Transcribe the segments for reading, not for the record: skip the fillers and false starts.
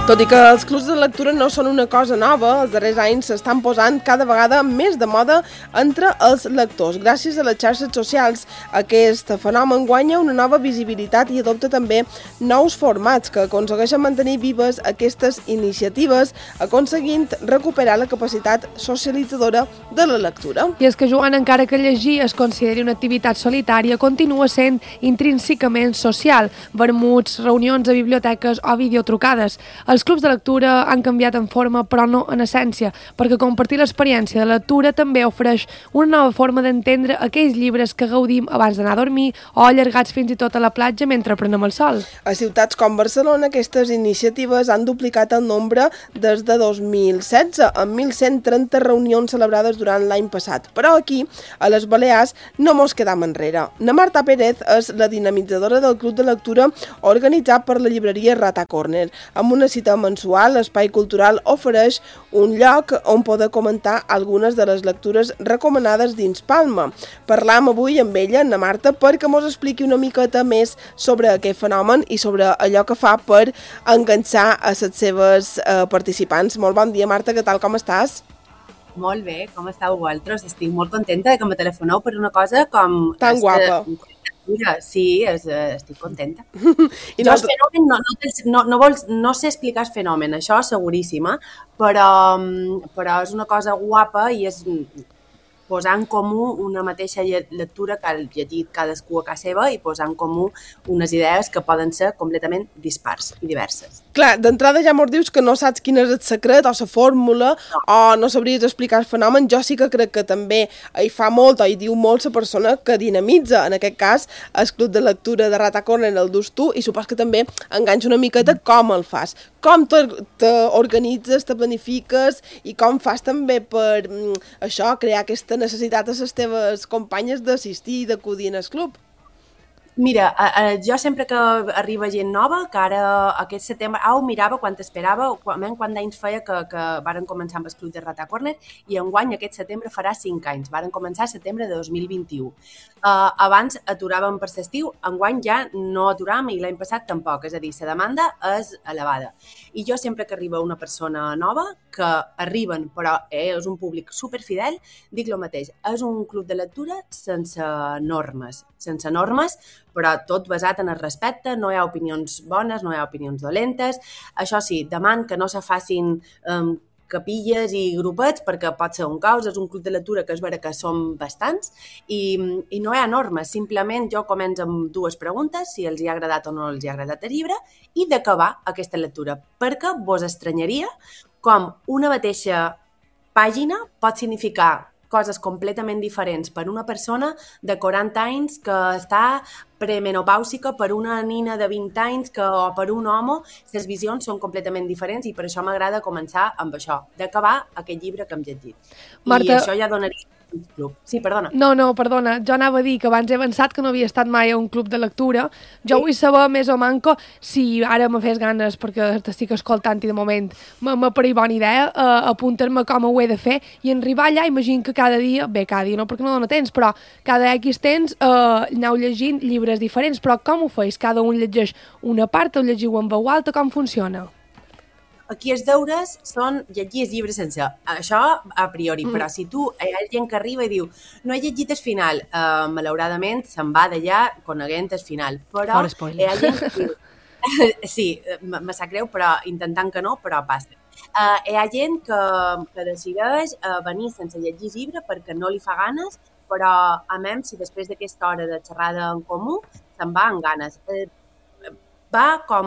Tot i que els clubs de lectura no són una cosa nova, els darrers anys s'estan posant cada vegada més de moda entre els lectors. Gràcies a les xarxes socials, aquest fenomen guanya una nova visibilitat i adopta també nous formats que aconsegueixen mantenir vives aquestes iniciatives, aconseguint recuperar la capacitat socialitzadora de la lectura. I és que, Joan, encara que llegir es consideri una activitat solitària, continua sent intrínsecament social. Vermuts, reunions a biblioteques o videotrucades. Els clubs de lectura han canviat en forma, però no en essència, perquè compartir l'experiència de lectura també ofereix una nova forma d'entendre aquells llibres que gaudim abans d'anar a dormir o allargats fins i tot a la platja mentre prenem el sol. A ciutats com Barcelona, aquestes iniciatives han duplicat el nombre des de 2016, amb 1.130 reunions celebrades durant l'any passat. Però aquí, a les Balears, no mos quedam enrere. Na Marta Pérez és la dinamitzadora del Club de Lectura organitzat per la llibreria Rata Corner. Amb una cita mensual, l'Espai Cultural ofereix un lloc on poder comentar algunes de les lectures recomanades dins Palma. Parlam avui amb ella, na Marta, perquè mos expliqui una miqueta més sobre aquest fenomen i sobre allò que fa per enganxar a les seves participants. Molt bon dia, Marta, què tal, com estàs? Molt bé, com esteu vosaltres? Estic molt contenta que me telefoneu per una cosa com... Tan guapa. Sí, estic contenta. I jo el fenomen no sé explicar el fenomen, això seguríssima, però és una cosa guapa i és posar en comú una mateixa lectura que ha llegit cadascú a casa seva i posar en comú unes idees que poden ser completament dispars i diverses. Clar, d'entrada ja mos dius que no saps quin és el secret o la fórmula o no sabries explicar el fenomen. Jo sí que crec que també hi fa molt o hi diu molt la persona que dinamitza, en aquest cas, el club de lectura de Rata Corner el dus tu i supos que també enganxa una miqueta com el fas. Com t'organitzes, te planifiques i com fas també per això, crear aquesta necessitat a les teves companyes d'assistir i d'acudir al club? Mira, jo sempre que arriba gent nova, que ara aquest setembre, mirava quan esperava, quant d'anys feia que varen començar amb el club de Rata Corner i enguany aquest setembre farà 5 anys, varen començar a setembre de 2021. Abans aturàvem per l'estiu, enguany ja no aturàvem i l'any passat tampoc, és a dir, la demanda és elevada. I jo sempre que arriba una persona nova, que arriben però és un públic superfidel, dic el mateix, és un club de lectura sense normes, però tot basat en el respecte, no hi ha opinions bones, no hi ha opinions dolentes. Això sí, deman que no se facin capilles i grupets, perquè pot ser un caos, és un club de lectura que és vera que som bastants i no hi ha normes, simplement jo començo amb 2 preguntes, si els hi ha agradat o no els hi ha agradat el llibre, i d'acabar aquesta lectura, perquè vos estranyaria com una mateixa pàgina pot significar coses completament diferents per una persona de 40 anys que està premenopàusica, per una nina de 20 anys o per un home, les visions són completament diferents i per això m'agrada començar amb això, d'acabar aquest llibre que hem llegit. Marta... I això ja donaria un club. Sí, perdona. No, perdona. Jo anava a dir que abans he pensat que no havia estat mai a un club de lectura. Jo vull saber més o manco si ara me fes ganes, perquè t'estic escoltant i de moment m'apareix bona idea, apuntar-me com ho he de fer i en arribar allà, imagino que cada dia no perquè no dona temps, però cada X temps aneu llegint llibres diferents, però com ho feis? Cada un llegeix una part o llegiu en veu alta? Com funciona? Aquí els deures són llegir el llibre sencer. Això a priori, però si tu hi ha gent que arriba i diu no he llegit el final, malauradament se'n va d'allà coneguent el final. Però hi ha gent que diu... Sí, me sap greu, però intentant que no, però passa. Hi ha gent que decideix venir sense llegir el llibre perquè no li fa ganes, però amem si després d'aquesta hora de xerrada en comú se'n va amb ganes. Va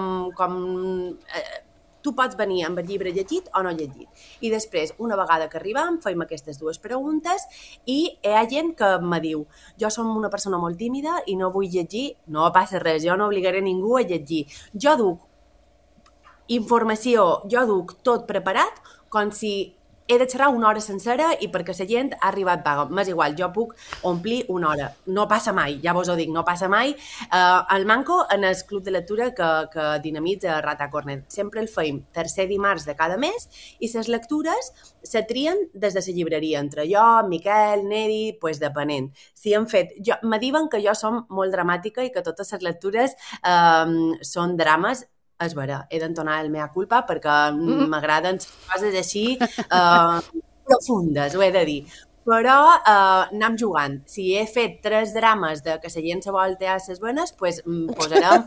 com tu pots venir amb el llibre llegit o no llegit. I després, una vegada que arribam, fem aquestes 2 preguntes i hi ha gent que me diu jo som una persona molt tímida i no vull llegir, no passa res, jo no obligaré ningú a llegir. Jo duc informació, jo duc tot preparat com si he de xerrar una hora sencera i perquè la gent ha arribat vaga. M'és igual, jo puc omplir una hora. No passa mai, ja vos ho dic, no passa mai. El manco en el club de lectura que dinamitza Rata Corner. Sempre el feim tercer dimarts de cada mes i les lectures se trien des de la llibreria, entre jo, Miquel, Neri, pues depenent. Si hem fet... Me diuen que jo som molt dramàtica i que totes les lectures són drames. és vera, he d'entonar el mea culpa perquè m'agraden coses així profundes, ho he de dir. Però anem jugant. Si he fet 3 drames de que la gent se vol tear les venes, doncs posarem...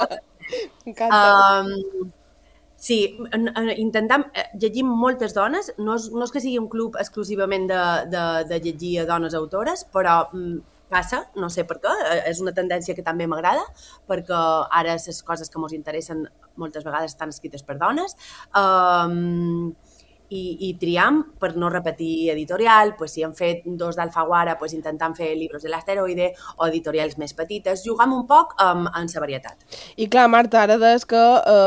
Sí, intentem llegir moltes dones. No és que sigui un club exclusivament de llegir a dones autores, però passa, no sé per què, és una tendència que també m'agrada, perquè ara les coses que ens interessen moltes vegades estan escrites per dones. I triam per no repetir editorial, pues, si hem fet 2 d'Alfaguara, pues, intentam fer Libros de l'Asteroide o editorials més petites, jugam un poc en la varietat. I clar, Marta, ara des que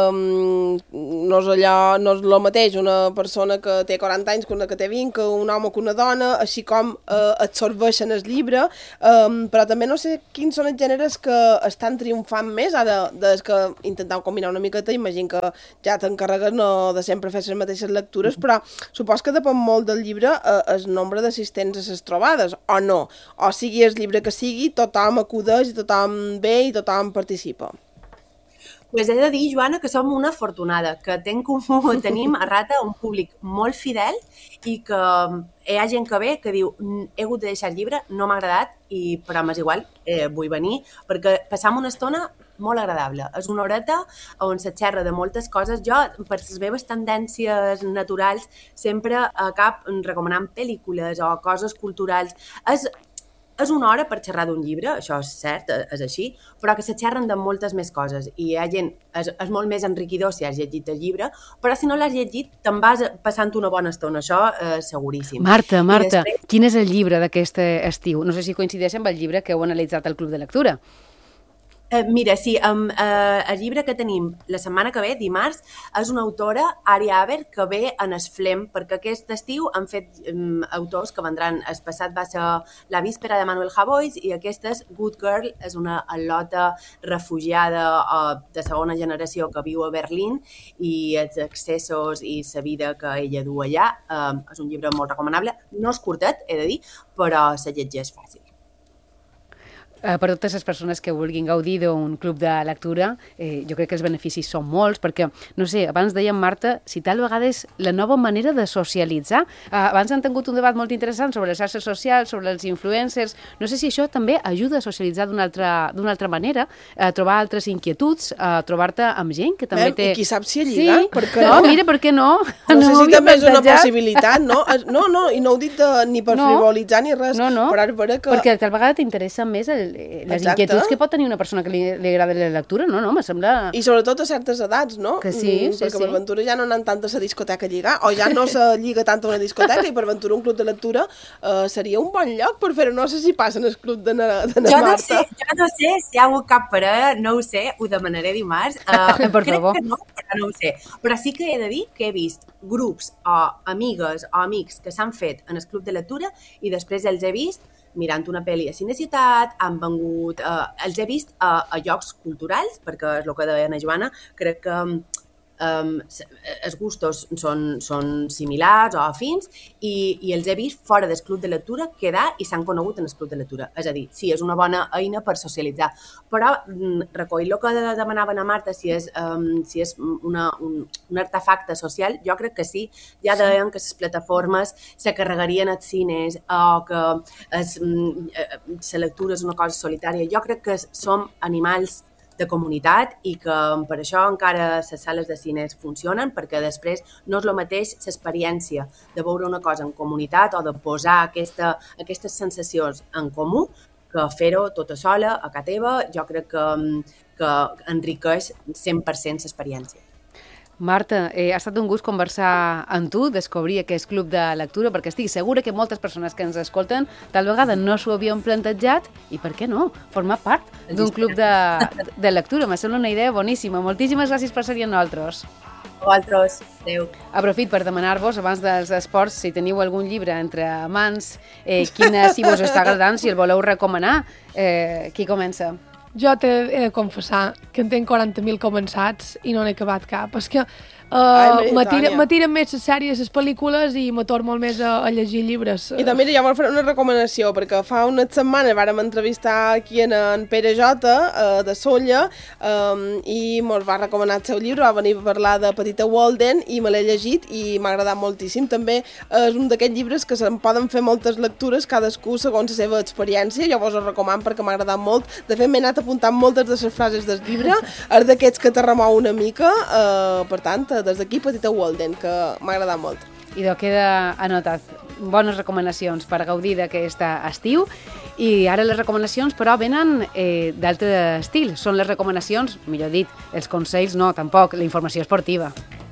no és el mateix una persona que té 40 anys que una que té 20, que un home que una dona, així com absorbeixen el llibre, però també no sé quins són els gèneres que estan triomfant més, ara des que intentem combinar una miqueta, imagino que ja t'encarregues de sempre fer les mateixes lectures, però supos que depèn molt del llibre el nombre d'assistents a les trobades, o no? O sigui el llibre que sigui, tothom acudeix, tothom ve i tothom participa. Pues he de dir, Joana, que som una afortunada, que tenim a Rata un públic molt fidel i que hi ha gent que ve que diu he hagut de deixar el llibre, no m'ha agradat, però m'és igual, vull venir, perquè passam una estona molt agradable. És una horeta on se xerra de moltes coses. Jo, per les meves tendències naturals, sempre acabo recomanant pel·lícules o coses culturals. És una hora per xerrar d'un llibre, això és cert, és així, però que se xerren de moltes més coses i hi ha gent, és molt més enriquidor si has llegit el llibre, però si no l'has llegit te'n vas passant una bona estona, això seguríssim. Marta, després... quin és el llibre d'aquest estiu? No sé si coincideix amb el llibre que heu analitzat al Club de Lectura. Mira, sí, el llibre que tenim la setmana que ve, dimarts, és una autora, Aria Aber, que ve en Esflem, perquè aquest estiu han fet autors que vendran. El passat va ser La víspera de Manuel Javois i aquesta és Good Girl, és una al·lota refugiada de segona generació que viu a Berlín i els excessos i la vida que ella du allà. És un llibre molt recomanable. No és curtet, he de dir, però se llegeix fàcil. Per totes les persones que vulguin gaudir d'un club de lectura, jo crec que els beneficis són molts, perquè, no sé, abans dèiem, Marta, si tal vegada és la nova manera de socialitzar. Abans han tingut un debat molt interessant sobre les xarxes socials, sobre els influencers. No sé si això també ajuda a socialitzar d'una altra manera, a trobar altres inquietuds, a trobar-te amb gent que també té... I qui sap si ha lligat? Sí. Per què no? Mira, per què no? No sé si també és una possibilitat, no? No, i no ho dic ni per frivolitzar ni res, però és vera que... Perquè tal vegada t'interessa més les inquietuds que pot tenir una persona que li agrada la lectura, no, me sembla... I sobretot a certes edats, no? Que sí, sí, perquè per ventura ja no anen tant a la discoteca a lligar, o ja no se lliga tant a una discoteca, i per ventura un club de lectura seria un bon lloc per fer-ho. No sé si passa en el club de Marta. Jo no sé si hi ha hagut cap parer, no ho sé, ho demanaré dimarts. Per favor. Que no, però no ho sé. Però sí que he de dir que he vist grups o amigues o amics que s'han fet en el club de lectura i després els he vist mirant una pel·li a Cineciutat, han vengut... els he vist a llocs culturals, perquè és el que deia Ana Joana, crec que els gustos són similars o afins i els he vist fora del club de lectura quedar i s'han conegut en el club de lectura. És a dir, sí, és una bona eina per socialitzar. Però recoll el que demanaven a Marta, si és un artefacte social, jo crec que sí. Ja deien que les plataformes se carregarien als cines o que la lectura és una cosa solitària. Jo crec que som animals de comunitat i que per això encara les sales de cines funcionen, perquè després no és el mateix l'experiència de veure una cosa en comunitat o de posar aquestes sensacions en comú que fer-ho tota sola, a casa teva. Jo crec que enriqueix 100% l'experiència. Marta, ha estat un gust conversar amb tu, descobrir aquest club de lectura, perquè estic segura que moltes persones que ens escolten tal vegada no s'ho havien plantejat i, per què no, formar part d'un club de lectura. Me sembla una idea boníssima. Moltíssimes gràcies per ser-hi amb nosaltres. A vosaltres. Adéu. Aprofit per demanar-vos, abans dels esports, si teniu algun llibre entre mans, quin si vos està agradant, si el voleu recomanar. Qui comença? Jo t'he de confessar que en tenc 40.000 començats i no n'he acabat cap. És que me tiren més les sèries, les pel·lícules i me torno molt més a llegir llibres. I també jo vol fer una recomanació, perquè fa unes setmanes vàrem entrevistar aquí en Pere Jota, de Solla, i ens va recomanar el seu llibre, va venir a parlar de Petita Walden i me l'he llegit i m'ha agradat moltíssim. També és un d'aquests llibres que se'n poden fer moltes lectures, cadascú segons la seva experiència. Jo vos ho recomano perquè m'ha agradat molt. De fet, m'he anat apuntant moltes de les frases del llibre, és d'aquests que te remou una mica, per tant, des d'aquí Petita Walden, que m'ha agradat molt. Idò, queda anotat. Bones recomanacions per gaudir d'aquest estiu. I ara les recomanacions, però, venen d'altre estil. Són les recomanacions, millor dit, els consells no, tampoc, la informació esportiva.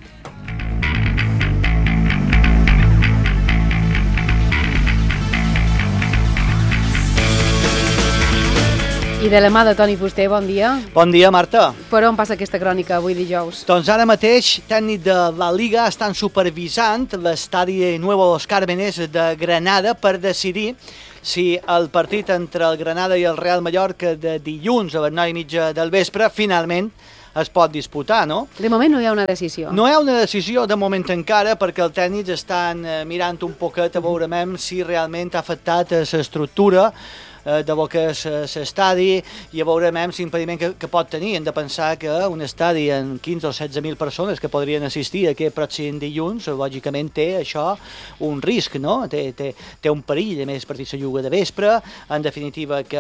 I de la mà de Toni Fuster, bon dia. Bon dia, Marta. Per on passa aquesta crònica avui dijous? Doncs ara mateix, tècnic de la Liga estan supervisant l'estadi Nuevo Los Cármenes de Granada per decidir si el partit entre el Granada i el Real Mallorca de dilluns a les 9:30 del vespre finalment es pot disputar, no? De moment no hi ha una decisió. No hi ha una decisió de moment encara perquè els tècnics estan mirant un poquet a veure si realment ha afectat l'estructura de lo que és l'estadi i a veure l'impediment que pot tenir. Hem de pensar que un estadi amb 15 o 16.000 persones que podrien assistir aquest pròxim dilluns, lògicament té això un risc, no? Té un perill, a més, partit se juga de vespre, en definitiva que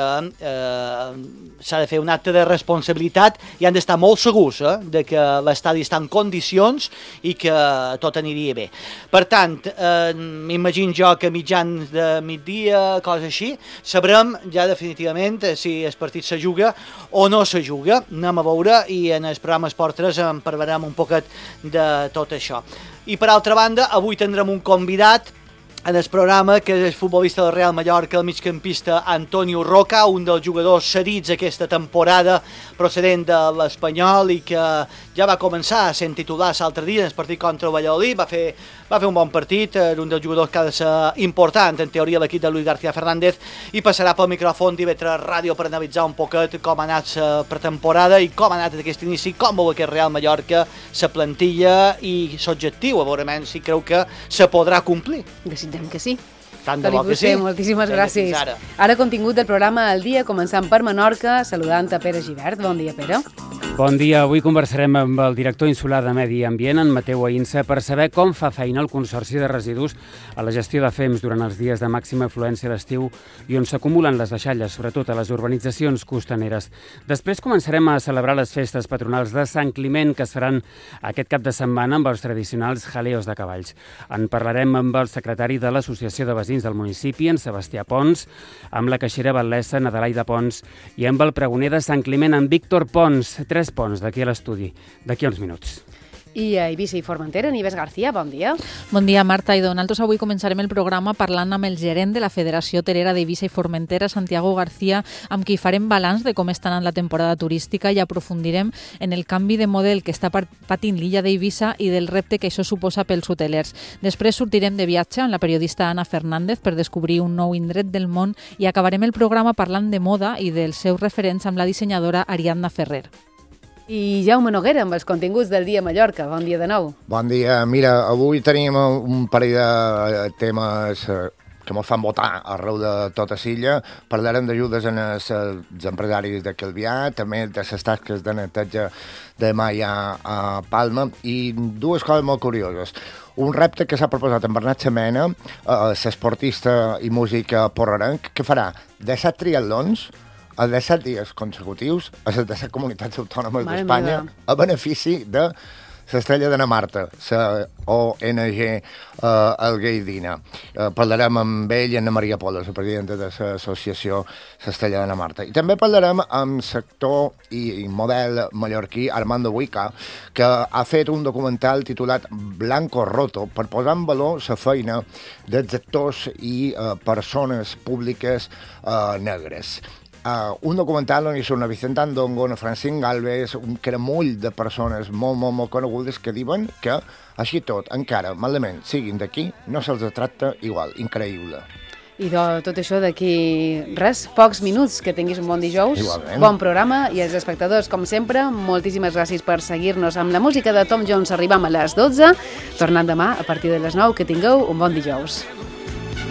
s'ha de fer un acte de responsabilitat i han d'estar molt segurs de que l'estadi està en condicions i que tot aniria bé. Per tant, m'imagino jo que mitjans de migdia, cosa així, sabrem ja definitivament si el partit se juga o no se juga. Anem a veure i en el programa Esport 3 en parlarem un poquet de tot això. I per altra banda, avui tindrem un convidat en el programa, que és el futbolista del Real Mallorca, el migcampista Antonio Roca, un dels jugadors cedits aquesta temporada procedent de l'Espanyol i que ja va començar a ser titular l'altre dia en el partit contra el Valladolid, va fer un bon partit, un dels jugadors que ha de ser important, en teoria, l'equip de Luis García Fernández, i passarà pel micròfon d'IV3 Ràdio per analitzar un poquet com ha anat la pretemporada i com ha anat aquest inici, com veu aquest Real Mallorca, la plantilla i l'objectiu, a veure si creu que se podrà complir. Desitgem que sí. Tant de bo que sí. Moltíssimes gràcies. Ara contingut del programa al dia, començant per Menorca, saludant a Pere Gibert. Bon dia, Pere. Bon dia. Avui conversarem amb el director insular de Medi Ambient, en Mateu Aïnsa, per saber com fa feina el Consorci de Residus a la gestió de FEMS durant els dies de màxima afluència d'estiu i on s'acumulen les deixalles, sobretot a les urbanitzacions costaneres. Després començarem a celebrar les festes patronals de Sant Climent, que es faran aquest cap de setmana amb els tradicionals jaleos de cavalls. En parlarem amb el secretari de l'Associació de Veïns del municipi, en Sebastià Pons, amb la caixera batlessa, en Adelaida Pons, i amb el pregoner de Sant Climent, en Víctor Pons. 3 ponts d'aquí a l'estudi, d'aquí a uns minuts. I a Eivissa i Formentera, Nieves García, bon dia. Bon dia, Marta. I nosaltres avui començarem el programa parlant amb el gerent de la Federació Hotelera d'Eivissa i Formentera, Santiago García, amb qui farem balanç de com està anant la temporada turística i aprofundirem en el canvi de model que està patint l'illa d'Eivissa i del repte que això suposa pels hotelers. Després sortirem de viatge amb la periodista Ana Fernández per descobrir un nou indret del món i acabarem el programa parlant de moda i dels seus referents amb la dissenyadora Ariadna Ferrer. I Jaume Noguera, amb els continguts del dia a Mallorca. Bon dia de nou. Bon dia. Mira, avui tenim un parell de temes que ens fan votar arreu de tota l'illa. Parlarem d'ajudes als empresaris de Calvià, també de les tasques de neteja de mà a Palma, i dues coses molt curioses. Un repte que s'ha proposat en Bernat Xamena, l'esportista i músic porrerenc, que farà 17 triatlons a 17 dies consecutius a les 17 comunitats autònomes d'Espanya a benefici de l'Estrella de na Marta, la ONG El Gaidina. Parlarem amb ell i Anna Maria Pola, la presidenta de l'associació l'Estrella de na Marta. I també parlarem amb l'actor i model mallorquí Armando Buica, que ha fet un documental titulat Blanco Roto per posar en valor la feina dels actors i persones públiques negres. Un documental on hi són Vicent Andongo, Francine Galvez, un caramull de persones molt conegudes que diuen que, així tot, encara, malament, siguin d'aquí, no se'ls tracta igual. Increïble. I tot això d'aquí res, pocs minuts, que tinguis un bon dijous, Igualment. bon programa, i els espectadors, com sempre, moltíssimes gràcies per seguir-nos amb la música de Tom Jones. Arribam a les 12, tornant demà a partir de les 9, que tingueu un bon dijous.